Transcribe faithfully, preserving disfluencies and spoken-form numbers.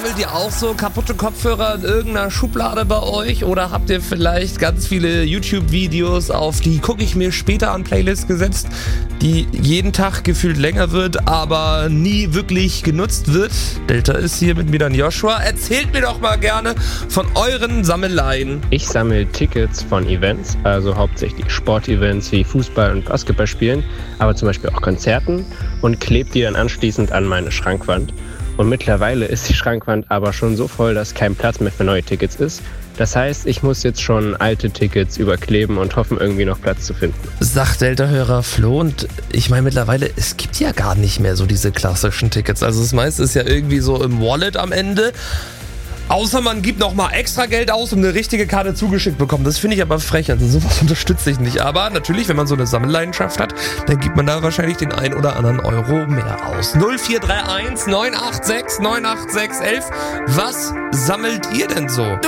Sammelt ihr auch so kaputte Kopfhörer in irgendeiner Schublade bei euch? Oder habt ihr vielleicht ganz viele YouTube-Videos, auf die gucke ich mir später an Playlist gesetzt, die jeden Tag gefühlt länger wird, aber nie wirklich genutzt wird? Delta ist hier mit mir dann Joshua. Erzählt mir doch mal gerne von euren Sammeleien. Ich sammle Tickets von Events, also hauptsächlich Sportevents wie Fußball- und Basketballspielen, aber zum Beispiel auch Konzerten, und klebe die dann anschließend an meine Schrankwand. Und mittlerweile ist die Schrankwand aber schon so voll, dass kein Platz mehr für neue Tickets ist. Das heißt, ich muss jetzt schon alte Tickets überkleben und hoffen, irgendwie noch Platz zu finden. Sagt Delta-Hörer Flo, und ich meine mittlerweile, es gibt ja gar nicht mehr so diese klassischen Tickets. Also das meiste ist ja irgendwie so im Wallet am Ende. Außer man gibt noch mal extra Geld aus und eine richtige Karte zugeschickt bekommt. Das finde ich aber frech, also sowas unterstütze ich nicht. Aber natürlich, wenn man so eine Sammelleidenschaft hat, dann gibt man da wahrscheinlich den ein oder anderen Euro mehr aus. null vier drei eins neun acht sechs neun acht sechs eins eins. Was sammelt ihr denn so?